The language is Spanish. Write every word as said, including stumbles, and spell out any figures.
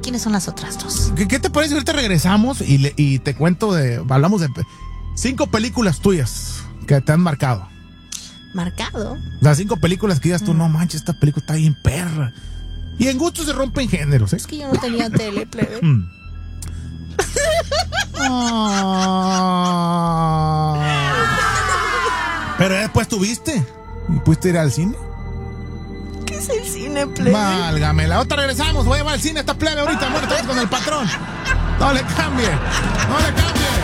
quiénes son las otras dos. ¿Qué, qué te parece? Ahorita regresamos y, le, y te cuento de... Hablamos de cinco películas tuyas que te han marcado. ¿Marcado? Las cinco películas que digas tú, mm. no manches, esta película está bien perra. Y en gusto se rompen géneros, ¿eh? Es que yo no tenía tele, plebe. Mm. oh. Pero después tuviste y pudiste ir al cine. ¿Qué es el cine, plebe? Válgame, la otra regresamos. Voy a llevar al cine esta plebe ahorita. Bueno, estamos con el patrón. No le cambie, no le cambie.